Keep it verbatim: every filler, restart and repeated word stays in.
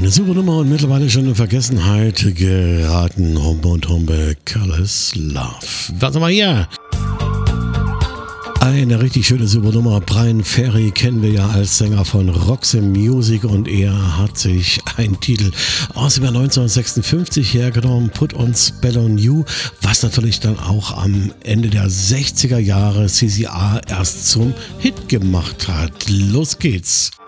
Eine super Nummer und mittlerweile schon in Vergessenheit geraten. Humbe und Humbe, Colors Love. Warte mal hier. Eine richtig schöne super Nummer. Brian Ferry kennen wir ja als Sänger von Roxy Music und er hat sich einen Titel aus dem Jahr neunzehnhundertsechsundfünfzig hergenommen, Put on Spell on You, was natürlich dann auch am Ende der sechziger Jahre C C A erst zum Hit gemacht hat. Los geht's.